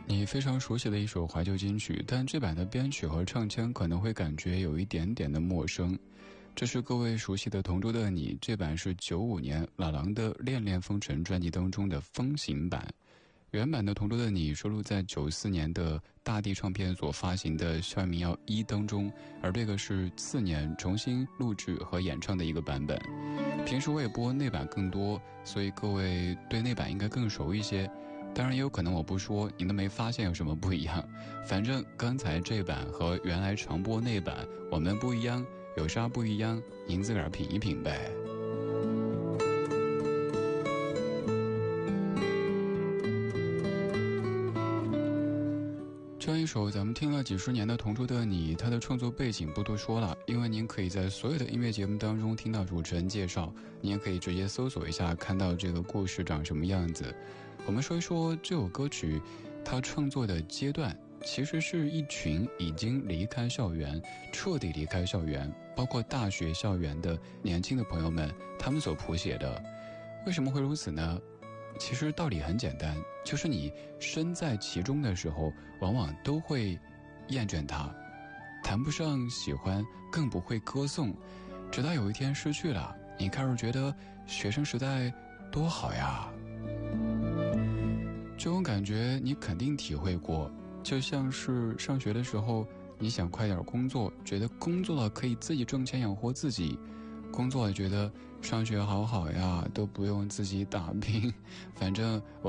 你非常熟悉的一首怀旧金曲，但这版的编曲和唱腔可能会感觉有一点点的陌生。这是各位熟悉的《同桌的你》，这版是95年老狼的《恋恋风尘》专辑当中的风行版。原版的《同桌的你》收录在94年的大地唱片所发行的《校园民谣1》当中，而这个是次年重新录制和演唱的一个版本。平时我也播那版更多，所以各位对那版应该更熟一些。当然也有可能我不说您都没发现有什么不一样，反正刚才这版和原来常播那版我们不一样，有啥不一样您自个儿品一品呗。这样一首咱们听了几十年的《同桌的你》，它的创作背景不多说了，因为您可以在所有的音乐节目当中听到主持人介绍，您也可以直接搜索一下看到这个故事长什么样子。我们说一说这首歌曲它创作的阶段，其实是一群已经离开校园，彻底离开校园，包括大学校园的年轻的朋友们他们所谱写的。为什么会如此呢？其实道理很简单，就是你身在其中的时候往往都会厌倦它，谈不上喜欢，更不会歌颂，直到有一天失去了，你开始觉得学生时代多好呀。这种感觉你肯定体会过，就像是上学的时候你想快点工作，觉得工作了可以自己挣钱养活自己，工作了觉得上学好好呀，都不用自己打拼，反正